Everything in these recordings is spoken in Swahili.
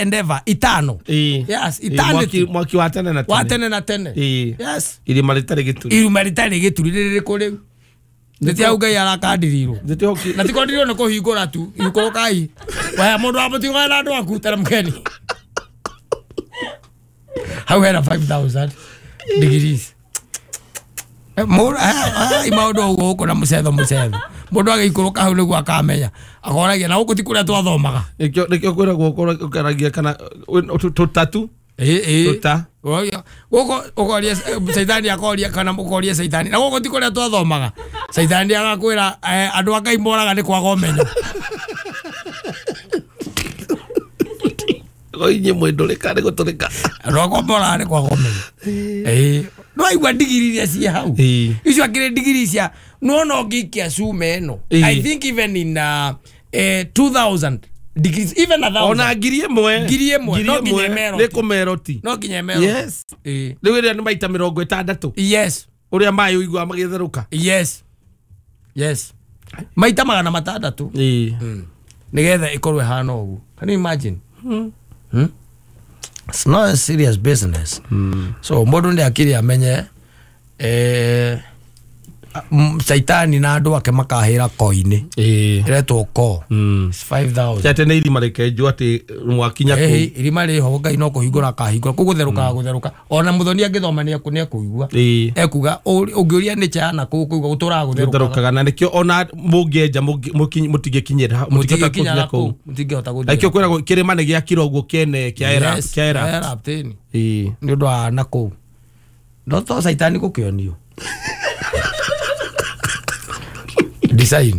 and ever itano. Yes, eternity. Mwaki wa tene na tene. Wa tene na tene. Yes. Ili maritari gituri. Ili maritari gituri riri kuri. Ndeti auga yara kadiriro. Ndeti hoki. Na tikondiriro no kuhingura tu. Yuko kai. Wa mundu amutinga na andu akutera mkeni. How era 5,000 degrees. More imaudo goko na musetho. Mundu agikuruka hau niguo akamenya. Akoragia na guku tikuria twathomaga. Nikyo kwira gukora ukaragia kana tutatu. Tuta. Goko ukoria Saitani akoria kana ukoria Saitani. Na goko tikuria twathomaga. Saitani agakwira andu akai moraga ni kwaga umenyo. Oinye mwendoleka ni guturika. Roko moraga ni kwaga umenyo. No aigua digiri cia cia hau. Icio akire digiri cia no gikia sume no. I think even in 2000 degrees, even 1000. Ona girie mwe. No kinyemero. Ne komeroti. No kinyemero. Yes. Riu ria ni maita 60. Yes. Uria mayo igua magitheruka. Yes. Maita 600. Nigetha ikorwe hana ugu. Can you imagine? It's not a serious business. So mundu ndi akiri amenye Saitani na andu ake makahira koini iretwo ko 5,000 yate ne irima rekenjo ati mwakinya ku irima ri ho Ngai no kuhingura kahingura kugutheruka ona muthoni angithoma ni akuigua ekuga ungiuria ni chana kuigua gutura gutheruka na nikio ona mungienja mutigekinyira mutigehota ku akio kwira kirima ne gia kiroguo kiene kia era tini ni undu wa na ku no to Saitani gukionio design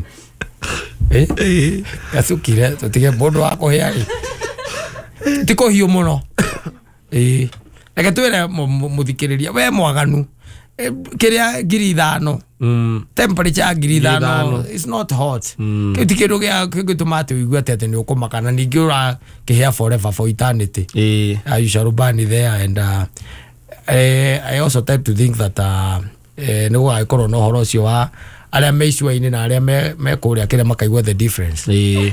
kasukire tutige bodo wako hiari tiko hiyo muno eke twere muthikiriria we mwaganu kiria 5,000 temperature 5,000 is not hot kitikiru gya kigutuma igua tete ni ukomakana ningi ura kihia forever for eternity you shall burn there and I also tend to think that no I koro no horo cio wa aria meicua-ini na aria me kuria kire makaigua the difference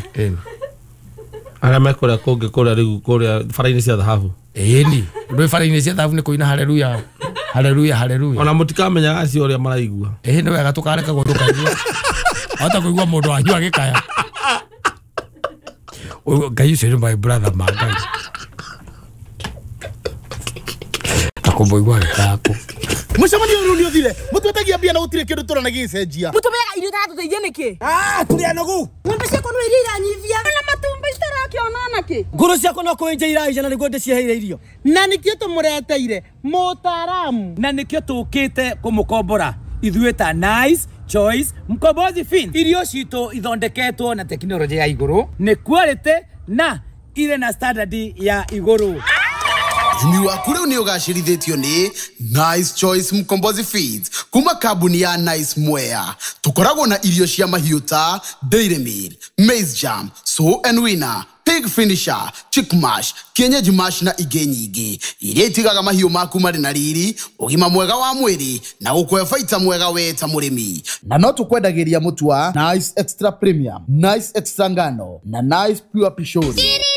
aria me kuria kungi kuria riu kuria faraini cia dhahabu ni ndo faraini cia dhahabu ni kuina haleluya ona mutikamenya acio uria maraigua ni wega tukareka gutukaigua hata kuigua mundu wanyu agikaya Ngai ucio my brother Magai akomboigua gitako Mucamani uru uthire mutwetagia bia na gutire kindu turana gicenjia mutumega irio tatu teithie niki turi anogu ngombe ciako no irira nyivia na matumba itarakiona ki nguru ciako no kuenja iraija na niguo ndicieheire irio na nikio tumureteire mutaramu na nikio tukite kumukombora ithueta Nice Choice Mkombozi Fin irio cito ithondeketwo na teknolojia ya iguru ni quality na ile na standard ya iguru Imi waku riu ni ugacirithitio ni Nice Choice Mkombozi Feeds kuma kambuni ya Nice Mwea. Tukoragwo na irio cia mahiu ta Dairy Meal, Maize Jam, So and Winner, Pig Finisher, Chick Mash, Kienyeji Mash na ingĩ nyingĩ iria itigaga mahiu maku marĩ na riri, ũgima mwega wa mwĩrĩ na gũkũhe baita mwega we ta mũrĩmi. Na no tũkwendagĩria mũtu wa Nice Extra Premium, Nice Extra Ngano na Nice Pure Pishori.